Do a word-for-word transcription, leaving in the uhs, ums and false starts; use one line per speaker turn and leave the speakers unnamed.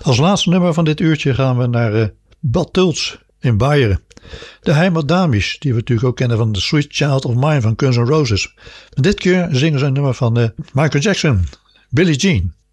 Als laatste nummer van dit uurtje gaan we naar uh, Bad Tölz in Beieren. De heimat Damis, die we natuurlijk ook kennen van The Sweet Child of Mine van Guns N' Roses. En dit keer zingen ze een nummer van uh, Michael Jackson, Billie Jean.